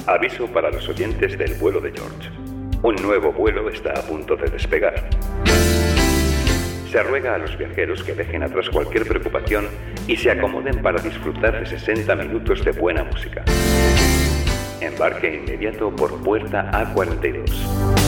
Aviso para los oyentes del vuelo de George. Un nuevo vuelo está a punto de despegar. Se ruega a los viajeros que dejen atrás cualquier preocupación y se acomoden para disfrutar de 60 minutos de buena música. Embarque inmediato por puerta A42.